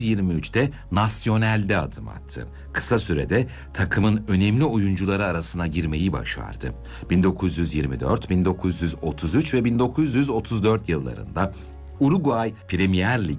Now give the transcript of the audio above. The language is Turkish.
1923'te Nacional'de adım attı. Kısa sürede takımın önemli oyuncuları arasına girmeyi başardı. 1924, 1933 ve 1934 yıllarında Uruguay Premier Lig